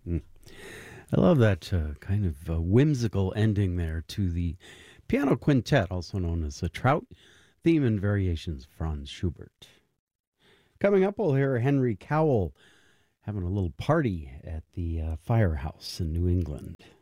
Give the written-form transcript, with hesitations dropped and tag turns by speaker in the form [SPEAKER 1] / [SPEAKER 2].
[SPEAKER 1] Mm. I love that kind of whimsical ending there to the piano quintet, also known as the Trout theme and variations, Franz Schubert. Coming up, we'll hear Henry Cowell having a little party at the firehouse in New England.